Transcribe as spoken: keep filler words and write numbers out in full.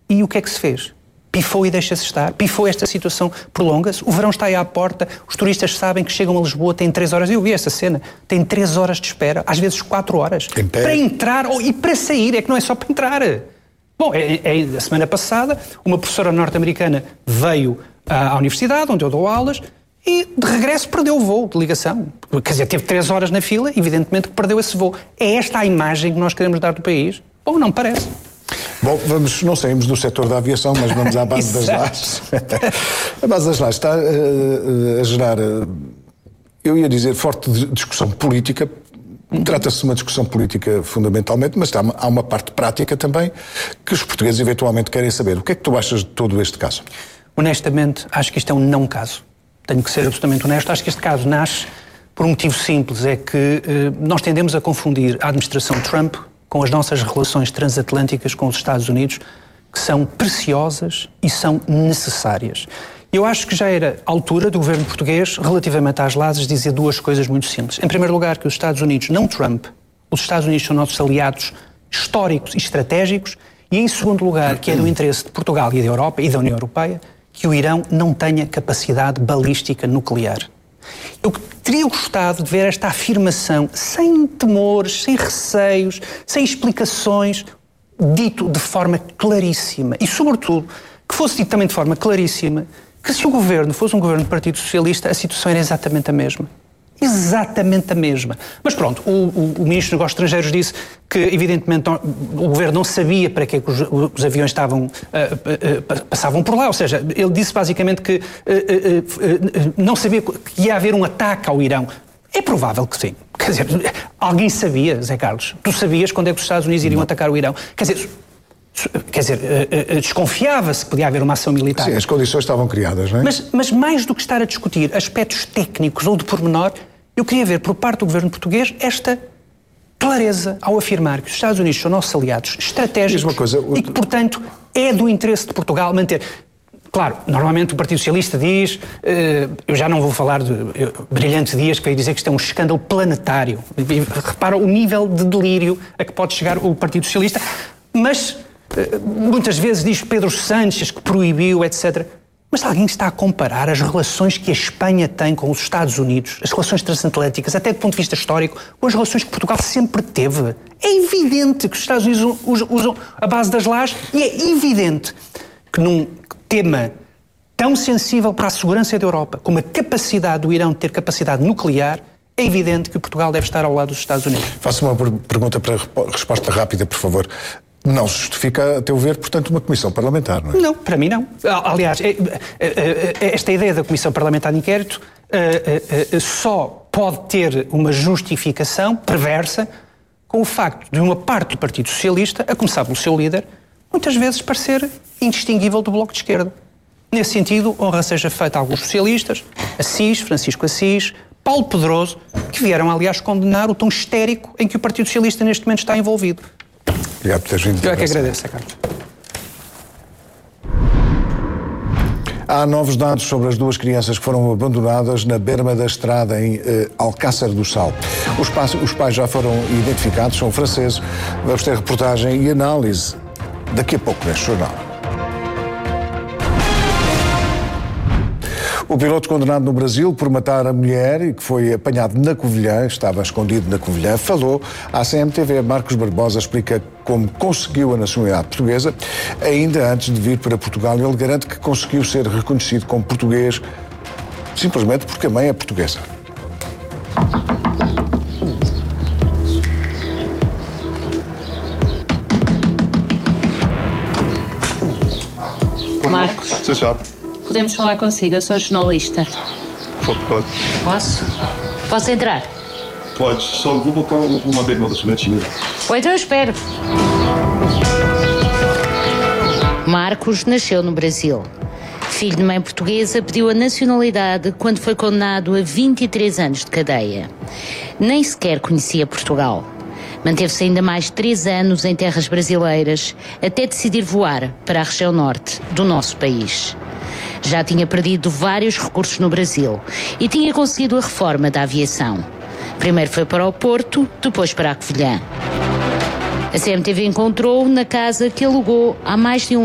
E o que é que se fez? Pifou e deixa-se estar. Pifou, esta situação prolonga-se. O verão está aí à porta. Os turistas sabem que chegam a Lisboa, têm três horas. Eu vi essa cena. Têm três horas de espera, às vezes quatro horas. Para entrar ou, e para sair. É que não é só para entrar. Bom, é, é, a semana passada, uma professora norte-americana veio à, à universidade, onde eu dou aulas, e de regresso perdeu o voo de ligação. Quer dizer, teve três horas na fila, evidentemente que perdeu esse voo. É esta a imagem que nós queremos dar do país? Bom, não parece. Bom, vamos, não saímos do setor da aviação, mas vamos à base das lajes. A base das lajes está uh, a gerar, uh, eu ia dizer, forte discussão política. Trata-se de uma discussão política fundamentalmente, mas há uma, há uma parte prática também que os portugueses eventualmente querem saber. O que é que tu achas de todo este caso? Honestamente, acho que isto é um não caso. Tenho que ser absolutamente honesto. Acho que este caso nasce por um motivo simples, é que uh, nós tendemos a confundir a administração Trump com as nossas relações transatlânticas com os Estados Unidos, que são preciosas e são necessárias. Eu acho que já era a altura do governo português, relativamente às lajes, dizer duas coisas muito simples. Em primeiro lugar, que os Estados Unidos, não Trump, os Estados Unidos são nossos aliados históricos e estratégicos, e em segundo lugar, que é do interesse de Portugal e da Europa e da União Europeia, que o Irão não tenha capacidade balística nuclear. Eu teria gostado de ver esta afirmação sem temores, sem receios, sem explicações, dito de forma claríssima. E, sobretudo, que fosse dito também de forma claríssima que se o governo fosse um governo do Partido Socialista, a situação era exatamente a mesma. Exatamente a mesma. Mas pronto, o, o, o Ministro dos Negócios Estrangeiros disse que, evidentemente, o Governo não sabia para que, é que os, os aviões estavam, uh, uh, uh, passavam por lá. Ou seja, ele disse basicamente que uh, uh, uh, não sabia que ia haver um ataque ao Irão. É provável que sim. Quer dizer, alguém sabia, Zé Carlos? Tu sabias quando é que os Estados Unidos iriam não. atacar o Irão? Quer dizer... Quer dizer, uh, uh, desconfiava-se que podia haver uma ação militar. Sim, as condições estavam criadas, não é? Mas, mas mais do que estar a discutir aspectos técnicos ou de pormenor, eu queria ver por parte do governo português esta clareza ao afirmar que os Estados Unidos são nossos aliados estratégicos uma coisa, o... e que, portanto, é do interesse de Portugal manter... Claro, normalmente o Partido Socialista diz, uh, eu já não vou falar de uh, Brilhante Dias, que veio dizer que isto é um escândalo planetário. Repara o nível de delírio a que pode chegar o Partido Socialista, mas... muitas vezes diz Pedro Sánchez que proibiu, etcétera. Mas alguém está a comparar as relações que a Espanha tem com os Estados Unidos, as relações transatlânticas, até do ponto de vista histórico, com as relações que Portugal sempre teve. É evidente que os Estados Unidos usam, usam a base das lajes e é evidente que num tema tão sensível para a segurança da Europa, como a capacidade do Irão de ter capacidade nuclear, é evidente que Portugal deve estar ao lado dos Estados Unidos. Faço uma pergunta para resposta rápida, por favor. Não se justifica, a teu ver, portanto, uma comissão parlamentar, não é? Não, para mim não. Aliás, esta ideia da comissão parlamentar de inquérito só pode ter uma justificação perversa com o facto de uma parte do Partido Socialista, a começar pelo seu líder, muitas vezes parecer indistinguível do Bloco de Esquerda. Nesse sentido, honra seja feita a alguns socialistas, Assis, Francisco Assis, Paulo Pedroso, que vieram, aliás, condenar o tom histérico em que o Partido Socialista neste momento está envolvido. Obrigado por teres vindo. Eu é que agradeço, Carlos. Há novos dados sobre as duas crianças que foram abandonadas na berma da estrada em eh, Alcácer do Sal. Os pais, os pais já foram identificados, são franceses. Vamos ter reportagem e análise daqui a pouco neste jornal. O piloto condenado no Brasil por matar a mulher e que foi apanhado na Covilhã, estava escondido na Covilhã, falou à C M T V. Marcos Barbosa explica como conseguiu a nacionalidade portuguesa. Ainda antes de vir para Portugal, ele garante que conseguiu ser reconhecido como português simplesmente porque a mãe é portuguesa. Marcos. Você sabe. Podemos falar consigo, eu sou jornalista. Pode. Posso? Posso entrar? Pode, só vou botar uma bermuda estudantil. Ou então eu espero. Marcos nasceu no Brasil. Filho de mãe portuguesa, pediu a nacionalidade quando foi condenado a vinte e três anos de cadeia. Nem sequer conhecia Portugal. Manteve-se ainda mais três anos em terras brasileiras, até decidir voar para a região norte do nosso país. Já tinha perdido vários recursos no Brasil e tinha conseguido a reforma da aviação. Primeiro foi para o Porto, depois para a Covilhã. A C M T V encontrou-o na casa que alugou há mais de um